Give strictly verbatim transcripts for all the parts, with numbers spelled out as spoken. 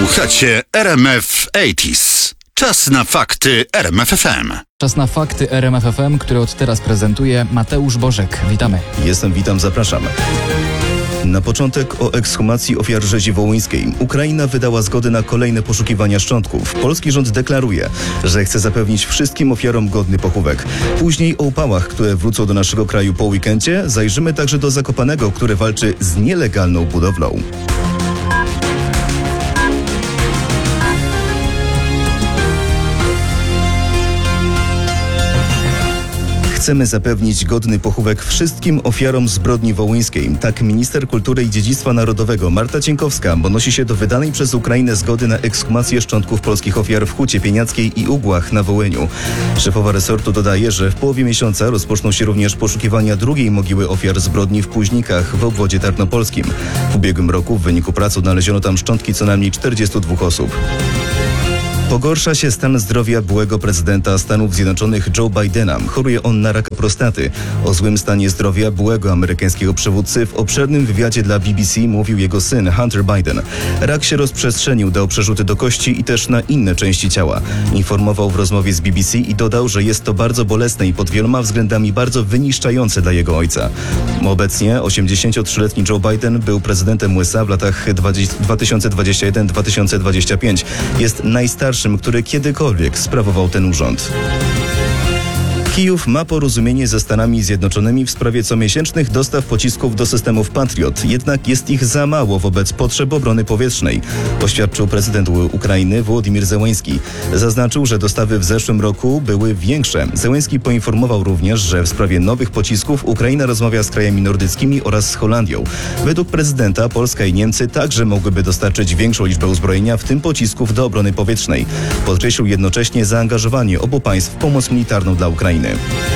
Słuchacie R M F osiemdziesiąt. Czas na fakty R M F F M. Czas na fakty R M F F M, które od teraz prezentuje Mateusz Bożek. Witamy. Jestem, witam, zapraszam. Na początek o ekshumacji ofiar rzezi wołyńskiej. Ukraina wydała zgodę na kolejne poszukiwania szczątków. Polski rząd deklaruje, że chce zapewnić wszystkim ofiarom godny pochówek. Później o upałach, które wrócą do naszego kraju po weekendzie, zajrzymy także do Zakopanego, który walczy z nielegalną budowlą. Chcemy zapewnić godny pochówek wszystkim ofiarom zbrodni wołyńskiej. Tak minister kultury i dziedzictwa narodowego Marta Cienkowska odnosi się do wydanej przez Ukrainę zgody na ekshumację szczątków polskich ofiar w Hucie Pieniackiej i Ugłach na Wołyniu. Szefowa resortu dodaje, że w połowie miesiąca rozpoczną się również poszukiwania drugiej mogiły ofiar zbrodni w Późnikach w obwodzie tarnopolskim. W ubiegłym roku w wyniku prac odnaleziono tam szczątki co najmniej czterdziestu dwóch osób. Pogorsza się stan zdrowia byłego prezydenta Stanów Zjednoczonych Joe Bidena. Choruje on na raka prostaty. O złym stanie zdrowia byłego amerykańskiego przywódcy w obszernym wywiadzie dla B B C mówił jego syn Hunter Biden. Rak się rozprzestrzenił, dał przerzuty do kości i też na inne części ciała. Informował w rozmowie z B B C i dodał, że jest to bardzo bolesne i pod wieloma względami bardzo wyniszczające dla jego ojca. Obecnie osiemdziesięciotrzyletni Joe Biden był prezydentem U S A w latach dwa tysiące dwudziestym pierwszym do dwa tysiące dwudziestego piątego. Jest najstarszym, który kiedykolwiek sprawował ten urząd. Kijów ma porozumienie ze Stanami Zjednoczonymi w sprawie comiesięcznych dostaw pocisków do systemów Patriot, jednak jest ich za mało wobec potrzeb obrony powietrznej, oświadczył prezydent Ukrainy Wołodymyr Zełenski. Zaznaczył, że dostawy w zeszłym roku były większe. Zełenski poinformował również, że w sprawie nowych pocisków Ukraina rozmawia z krajami nordyckimi oraz z Holandią. Według prezydenta Polska i Niemcy także mogłyby dostarczyć większą liczbę uzbrojenia, w tym pocisków do obrony powietrznej. Podkreślił jednocześnie zaangażowanie obu państw w pomoc militarną dla Ukrainy.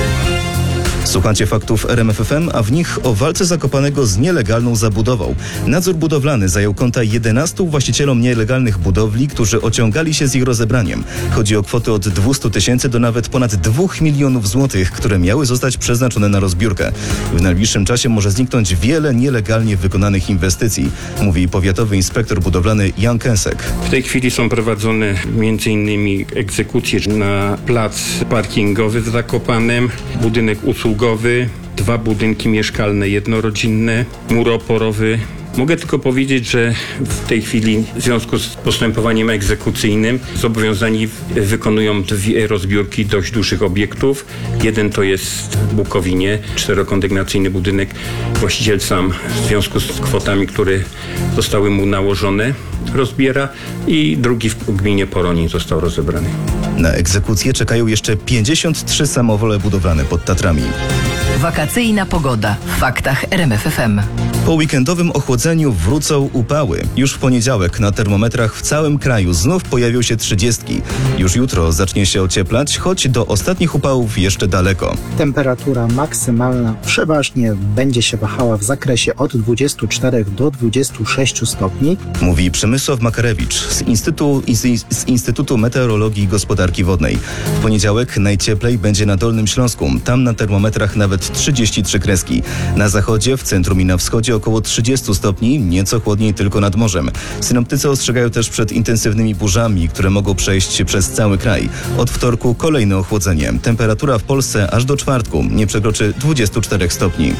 Słuchacie faktów R M F F M, a w nich o walce Zakopanego z nielegalną zabudową. Nadzór budowlany zajął konta jedenastu właścicielom nielegalnych budowli, którzy ociągali się z ich rozebraniem. Chodzi o kwoty od dwustu tysięcy do nawet ponad dwóch milionów złotych, które miały zostać przeznaczone na rozbiórkę. W najbliższym czasie może zniknąć wiele nielegalnie wykonanych inwestycji, mówi powiatowy inspektor budowlany Jan Kęsek. W tej chwili są prowadzone między innymi egzekucje na plac parkingowy w Zakopanem, budynek usługowy, dwa budynki mieszkalne jednorodzinne, mur oporowy. Mogę tylko powiedzieć, że w tej chwili w związku z postępowaniem egzekucyjnym zobowiązani wykonują dwie rozbiórki dość dużych obiektów. Jeden to jest w Bukowinie, czterokondygnacyjny budynek. Właściciel sam w związku z kwotami, które zostały mu nałożone, rozbiera, i drugi w gminie Poronin został rozebrany. Na egzekucję czekają jeszcze pięćdziesiąt trzy samowole budowlane pod Tatrami. Wakacyjna pogoda w faktach R M F F M. Po weekendowym ochłodzeniu wrócą upały. Już w poniedziałek na termometrach w całym kraju znów pojawią się trzydziestki. Już jutro zacznie się ocieplać, choć do ostatnich upałów jeszcze daleko. Temperatura maksymalna przeważnie będzie się wahała w zakresie od dwudziestu czterech do dwudziestu sześciu stopni. Mówi Przemysław Makarewicz z Instytutu, z Instytutu Meteorologii i Gospodarki Wodnej. W poniedziałek najcieplej będzie na Dolnym Śląsku. Tam na termometrach nawet trzydzieści trzy kreski. Na zachodzie, w centrum i na wschodzie około trzydziestu stopni, nieco chłodniej tylko nad morzem. Synoptycy ostrzegają też przed intensywnymi burzami, które mogą przejść przez cały kraj. Od wtorku kolejne ochłodzenie. Temperatura w Polsce aż do czwartku nie przekroczy dwudziestu czterech stopni.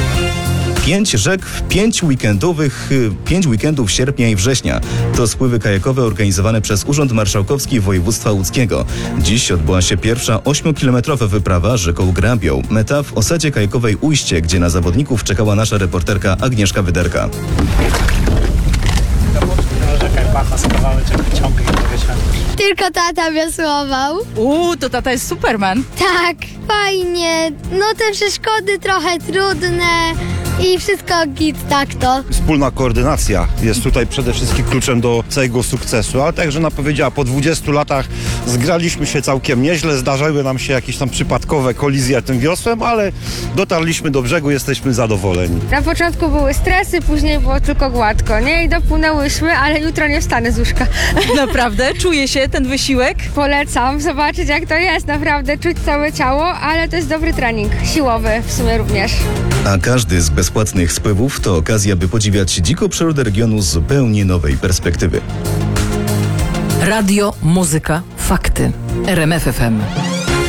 Pięć rzek w pięć weekendowych, pięć weekendów sierpnia i września. To spływy kajakowe organizowane przez Urząd Marszałkowski Województwa Łódzkiego. Dziś odbyła się pierwsza ośmiokilometrowa wyprawa rzeką Grabią. Meta w osadzie kajakowej Ujście, gdzie na zawodników czekała nasza reporterka Agnieszka Wyderka. Tylko tata wiosłował. Uuu, to tata jest Superman. Tak, fajnie. No te przeszkody trochę trudne i wszystko git, tak to. Wspólna koordynacja jest tutaj przede wszystkim kluczem do całego sukcesu, ale także ona powiedziała, po dwudziestu latach zgraliśmy się całkiem nieźle, zdarzały nam się jakieś tam przypadkowe kolizje tym wiosłem, ale dotarliśmy do brzegu, jesteśmy zadowoleni. Na początku były stresy, później było tylko gładko, nie? I dopłynęłyśmy, ale jutro nie wstanę z łóżka. Naprawdę? Czuje się ten wysiłek? Polecam zobaczyć, jak to jest, naprawdę czuć całe ciało, ale to jest dobry trening, siłowy w sumie również. A każdy z bezpłatnych spływów to okazja, by podziwiać dziką przyrodę regionu z zupełnie nowej perspektywy. Radio, muzyka, fakty. R M F F M.